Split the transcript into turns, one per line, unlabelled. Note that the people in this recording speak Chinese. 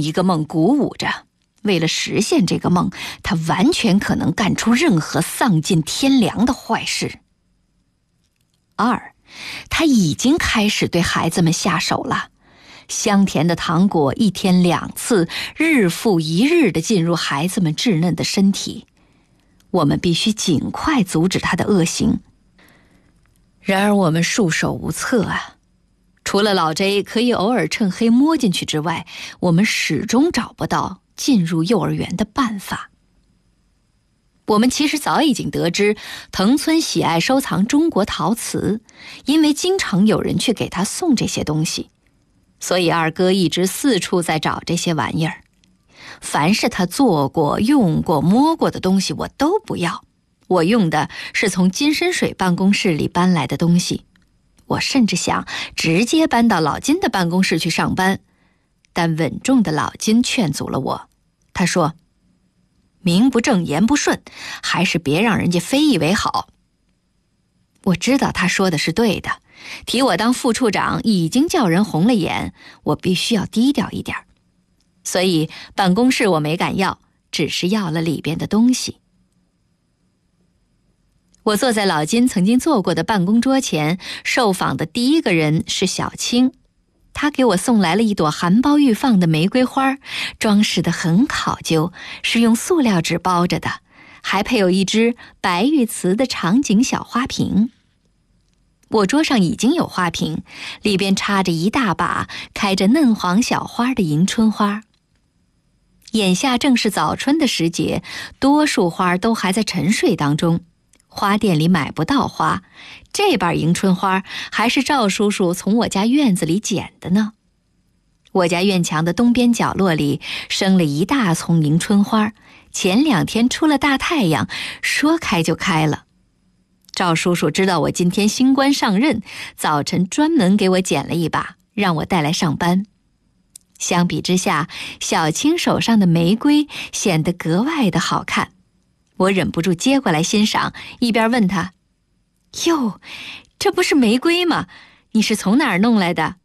一个梦鼓舞着。为了实现这个梦，他完全可能干出任何丧尽天良的坏事。二，他已经开始对孩子们下手了。香甜的糖果一天2次，日复一日地进入孩子们稚嫩的身体。我们必须尽快阻止他的恶行。然而我们束手无策啊！除了老 J 可以偶尔趁黑摸进去之外，我们始终找不到进入幼儿园的办法。我们其实早已经得知，藤村喜爱收藏中国陶瓷，因为经常有人去给他送这些东西，所以二哥一直四处在找这些玩意儿。凡是他做过、用过、摸过的东西，我都不要。我用的是从金深水办公室里搬来的东西。我甚至想直接搬到老金的办公室去上班，但稳重的老金劝阻了我。他说，名不正言不顺，还是别让人家非议为好。我知道他说的是对的，提我当副处长已经叫人红了眼，我必须要低调一点。所以办公室我没敢要，只是要了里边的东西。我坐在老金曾经坐过的办公桌前，受访的第一个人是小青。他给我送来了一朵含苞欲放的玫瑰花，装饰得很考究，是用塑料纸包着的，还配有一只白玉瓷的长颈小花瓶。我桌上已经有花瓶，里边插着一大把开着嫩黄小花的迎春花。眼下正是早春的时节，多数花都还在沉睡当中，花店里买不到花，这瓣迎春花还是赵叔叔从我家院子里捡的呢。我家院墙的东边角落里生了一大丛迎春花，前2天出了大太阳，说开就开了。赵叔叔知道我今天新官上任，早晨专门给我捡了一把，让我带来上班。相比之下，小青手上的玫瑰显得格外的好看。我忍不住接过来欣赏，一边问他，哟，这不是玫瑰吗？你是从哪儿弄来的？